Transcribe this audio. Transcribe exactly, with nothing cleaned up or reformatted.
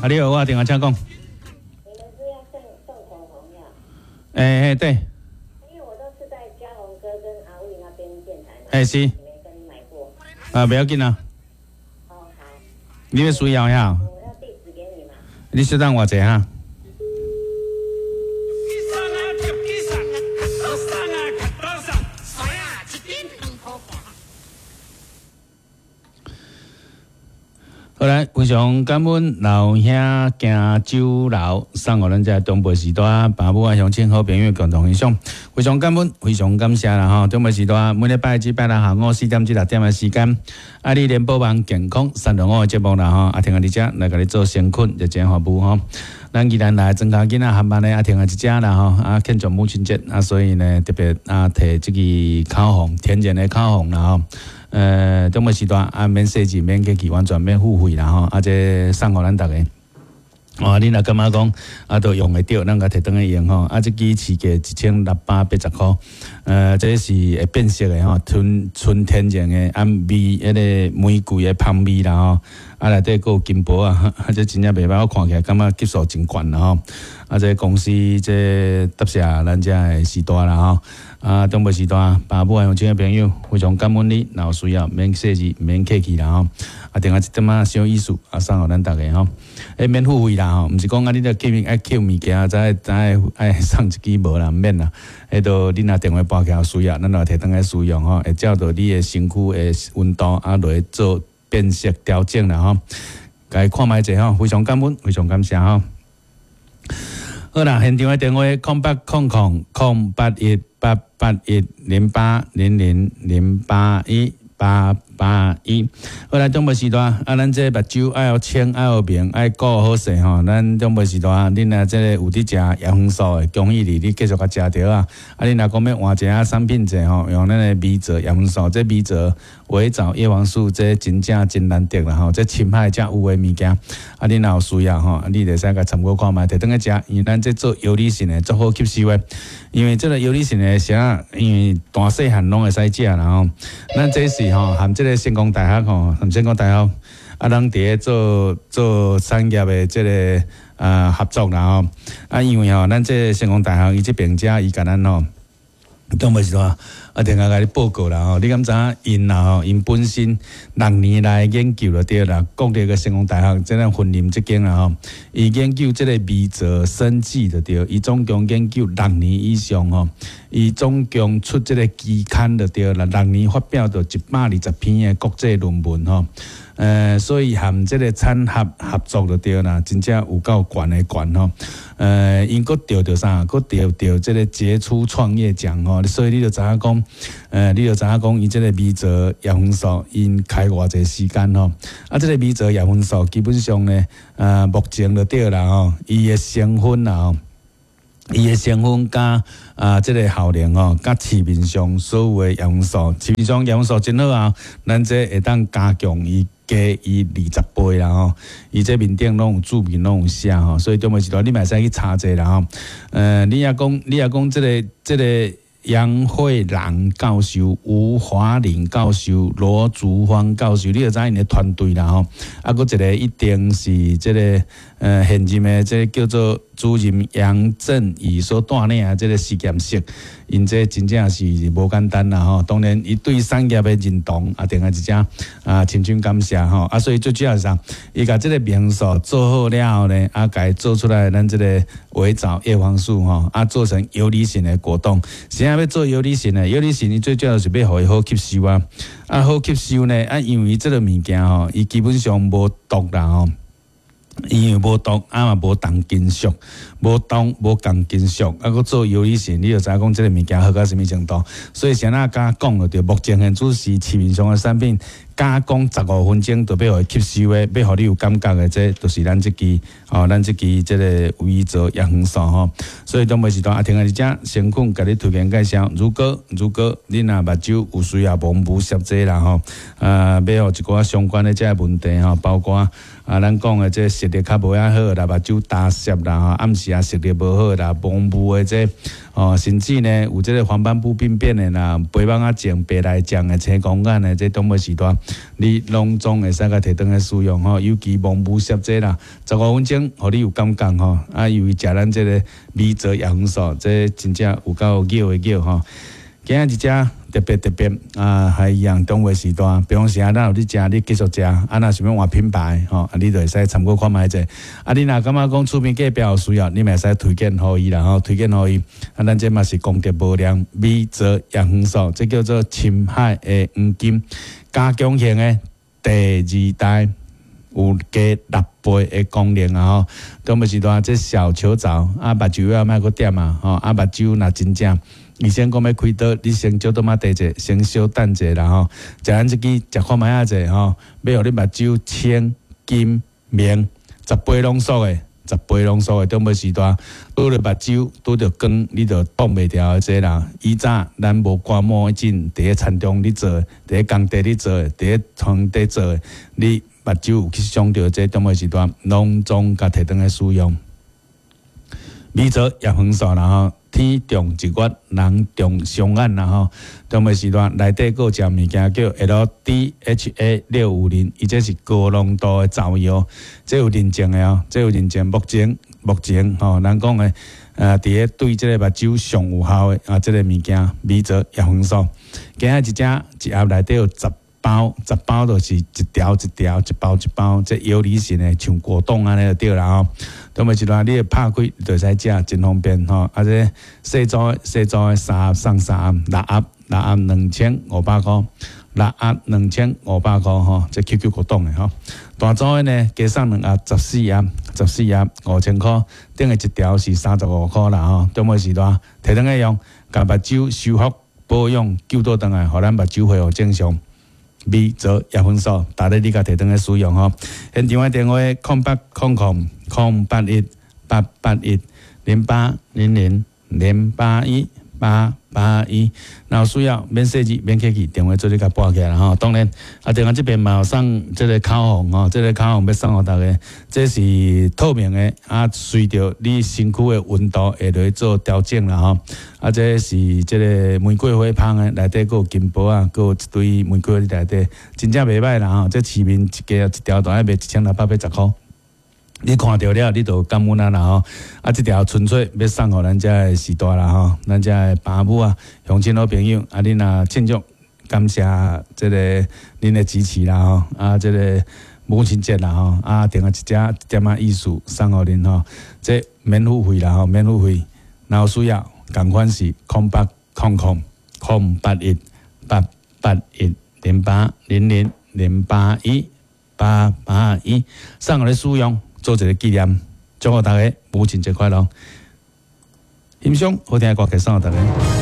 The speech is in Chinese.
啊，你好，我电话请讲。你们是要送送口红呀？ 哎哎，对。 因为我都是在嘉宏哥跟阿伟那边电台买。 哎是。 没跟你买过。 啊，不要紧啊。 哦好。 你要需要呀？ 我要地址给你嘛。 你适当偌济哈？好来，非常感恩老兄敬酒楼送互咱这中北时代爸母啊乡亲好朋友共同分享，非常感恩，非常感谢啦吼！中北时代每礼拜一、拜六下午四点至六点的时间，啊，你联播网健康三六五的节目啦吼，啊，听下你遮来甲你做先困日间服务吼。咱既然来增加囡仔含班咧，啊，听下一只啦吼，啊，庆祝母亲节啊，所以呢特别啊摕即个口红，天然的口红啦吼。呃，中北时段啊，免设置、免客气，完全免付费啦吼，啊，这送互咱逐个。哦，你若感觉讲啊，都用会着，咱甲摕转去用吼。啊，即支市价一千六百八十箍，呃，这是会变色的吼，纯纯天然的，啊，味迄个玫瑰的香味啦吼。啊，内底佫有金箔啊，啊，这真正袂歹，我看起来感觉级数真悬啦吼。啊，这公司这答谢咱遮的时代啦吼。啊，中北时代爸母啊，乡亲的朋友，非常感恩你，若有需要免设置、免客气啦吼。啊，定下一点仔小意思，啊，送互咱逐个吼。诶，免付费啦吼，毋是讲啊，你著记名爱捡物件，再再爱送一支无啦，毋免啦。迄都你若电话拨起来需要，咱就摕转来使用吼，会照着你的身躯的温度啊落去做变色调整啦吼。该看卖者吼，非常感恩，非常感谢吼。好啦，现场的电话空八空空空八一八八一零八零零零八一八八一。好来，中北时代啊，咱这目睭爱要清，爱要明，爱顾好势吼。咱中北时代，恁若这个有伫食叶黄素的，恭喜你，你继续甲食着啊。啊，恁若讲要换一下产品者吼，用咱的米泽叶黄素，这米泽维藻叶黄素，这真正真难得啦吼。这深海才有的物件，啊，恁若有需要吼，你著使甲参考看卖，摕转去食，因为咱这做优理性的，足好吸收的。因为这个优理性的啥，因为大细汉拢会使食啦吼。咱这是吼含这个成功大学吼，含成功大学啊，咱伫咧做做产业的这个啊合作啦吼。啊，因为吼，咱这成功大学伊这边遮伊甲咱吼。当袂是话，啊，定下甲你报告啦吼。你敢知影因啦吼？因本身六年来研究了对啦，国立个成功大学这样分林这间啦吼，伊研究这个微泽生技的对，伊总共研究六年以上吼，伊总共出这个期刊的对啦，六年发表到一百二十篇的国际论文吼。呃，所以含这个产合合作就对啦，真正有够悬的悬吼。呃，因佫得着啥？佫得着这个杰出创业奖吼。所以你就知影讲，呃，你就知影讲，伊这个米泽叶黄素因开偌济时间吼。啊，这个米泽叶黄素基本上呢，呃，目前就对啦吼，伊的成分啦吼。伊的成分加啊，这个效能吼，甲市面上所有的叶黄素，市面上叶黄素真好啊，咱这会当加强伊。加伊二十倍啦吼，伊这面顶拢有注明拢有写吼，所以中北时代你嘛使去查者啦吼。呃，你也讲，你也讲，这个这个杨慧兰教授、吴华玲教授、罗竹芳教授，你就知因的团队啦吼。啊，佫一个一定是这个呃现任的这个叫做主任杨振宇所带领的这个实验室。因这真正是无简单啦吼，当然伊对产业的认同啊，定下一只啊，千千感谢吼啊，所以最主要是啥？伊甲这个名素做好了后呢，啊，甲伊做出来咱这个维藻叶黄素吼，啊，做成有理性的果冻。现在要做有理性的，有理性伊最主要是要互伊好吸收啊，啊，好吸收呢，啊，因为这个物件吼，伊基本上无毒啦吼。因为无毒，啊嘛无重金属，无重无重金属，啊，佮做有理性，你就知影讲即个物件好到什么程度。所以先啊，甲讲了，着目前现主是市面上的产品，加工十五分钟就要互伊吸收的，要互你有感觉的，这就是咱即支吼，咱即支即个维泽叶黄素吼。所以中北时段啊，听下你遮先困，甲你推荐介绍。如果如果你若目睭有需要盲目摄济啦吼，啊，要互一寡相关的这个问题吼，包括。啊，咱讲的这视力较无遐好啦，目睭干涩啦，吼，暗时啊视力无好啦，盲目的这哦，甚至呢有这个黄斑部病变的啦，白眼啊症、白内障的、青光眼的，这中北时段你拢总会使甲摕倒来使用吼。尤其蒙古摄这啦，十五分钟，互你有感觉吼。啊，由于食咱这个米泽叶黄素，这真正有够妙的妙吼。今日一只特别特别啊，还一样中卫时段，比方说啊，咱有你食，你继续食，啊，若想要换品牌吼，啊，你就会使参考看卖者。啊，你若感觉讲厝边隔壁有需要，你咪会使推荐互伊啦吼，推荐互伊。啊，咱这嘛是功德无量，米泽叶黄素，这叫做深海的黄金，加强型的第二代。有加六倍的功能啊！吼，中午时段这小球藻啊，目睭要莫搁点啊！吼，啊，目睭若真正，医生讲要开刀，你先少倒仔地者，先小等者啦吼。食咱即支食看卖啊者吼，要互你目睭清金明，十倍浓缩的，十倍浓缩的中午时段，拄着目睭拄着光，你就挡袂牢的这啦。以早咱无挂墨镜，伫咧田中你做，伫咧工地你做，伫咧床底做，你。目睭有去伤到这中午时段，拢总甲摕倒来使用。米泽叶黄素啦吼，天重一月，人重上眼啦吼。中午时段内底个食物件叫 L D H A 六五零，伊这是高浓度的造药，这有认证的哦，这有认证。目前目前吼，人讲的呃，伫咧对这个目睭上有效的啊，这个物件米泽叶黄素，今仔一只一盒内底有十。包十包就是一条一条，一包一包，这有理性的，像果冻安尼就对啦吼。当每一段你会拍开，就使食，真方便吼。啊，这细组细组的三盒送三盒，六盒六盒两千五百块，六盒两千五百块吼。这 Q Q 果冻的吼。大组的呢，加送两盒，十四盒，十四盒五千块，顶的一条是三十五块啦吼。当每时段摕转来用，甲目睭修复保养，救倒转来，互咱目睭恢复正常。米泽叶黄素，大家你甲摕倒来使用吼。现场的电话空八空空空八一八八一零八零零零八一八八一，若有需要免设置免客气，电话做你甲拨起来吼。当然，啊，电话这边嘛有送这个口红吼，这个口红要送互大家，这是透明的，啊，随着你身躯的温度下落做调整啦吼。啊，这是这个玫瑰花香的，内底佫有金箔啊，佫有一堆玫瑰花内底，真正袂歹啦吼。这市面一家一条大概卖一千六百八十块。你看到了，你就感恩啊啦吼！啊，这条纯粹要送互咱遮的时代啦吼，咱遮的爸母啊、乡亲好朋友啊，恁若庆祝感谢这个恁的支持啦吼！啊，这个母亲节啦吼，啊，订个一只一点仔意思送互恁吼，这免付费啦吼，免付费，若有需要，共款是空八空空空八一八八一零八零零零八一八八一，送互你使用。做一个纪念，祝福大家母亲节快乐！欣赏好听的歌曲，送给大家。